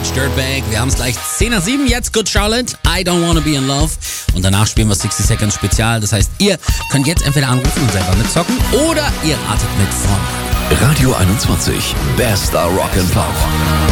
Dirtbag. Wir haben es gleich 10 nach 7. Jetzt Good Charlotte, I Don't Wanna Be in Love. Und danach spielen wir 60 Seconds Spezial. Das heißt, ihr könnt jetzt entweder anrufen und selber mitzocken oder ihr ratet mit vorn. Radio 21, bester Rock and Pop.